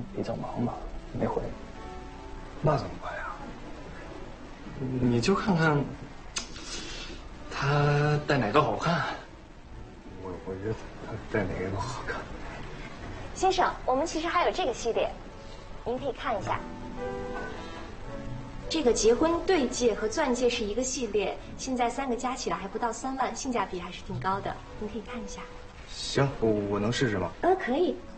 比较忙嘛，没回。 那怎么办呀？ 你就看看他戴哪个好看。 我觉得他戴哪个都好看。 先生，我们其实还有这个系列，您可以看一下。这个结婚对戒和钻戒是一个系列，现在3个加起来还不到3万，性价比还是挺高的，您可以看一下。 行，我能试试吗？ 可以。